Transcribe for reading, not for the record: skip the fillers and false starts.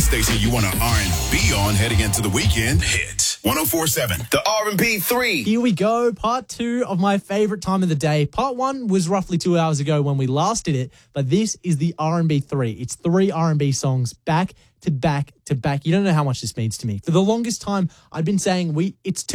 station you want to R&B on heading into the weekend. Hit 104.7, the R&B 3. Here we go, part 2 of my favorite time of the day. Part 1 was roughly 2 hours ago when we last did it, but this is the R&B 3. It's 3 R&B songs back to back to back. You don't know how much this means to me. For the longest time, I've been saying it's